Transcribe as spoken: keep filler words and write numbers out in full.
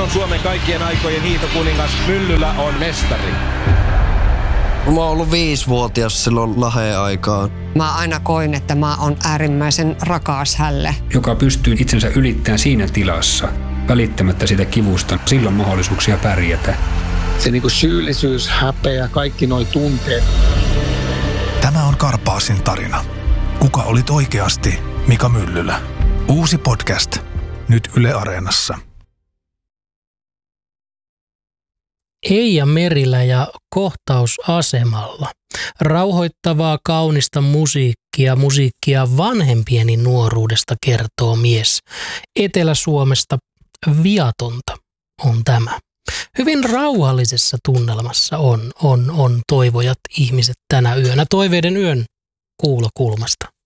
on Suomen kaikkien aikojen hiihtokuningas. Myllylä on mestari. Mä oon ollut viisivuotias silloin Laheen aikaan. Mä aina koin, että mä oon äärimmäisen rakas hälle. Joka pystyy itsensä ylittämään siinä tilassa, välittämättä sitä kivusta, silloin mahdollisuuksia pärjätä. Se niinku syyllisyys, häpeä, kaikki noi tunteet. Tämä on Karpaasin tarina. Kuka olit oikeasti Mika Myllylä? Uusi podcast. Nyt Yle Areenassa. Eija Merilä ja Kohtausasemalla. Rauhoittavaa, kaunista musiikkia, musiikkia vanhempieni nuoruudesta kertoo mies. Etelä-Suomesta viatonta on tämä. Hyvin rauhallisessa tunnelmassa on, on, on toivojat ihmiset tänä yönä. Toiveiden yön kuulokulmasta.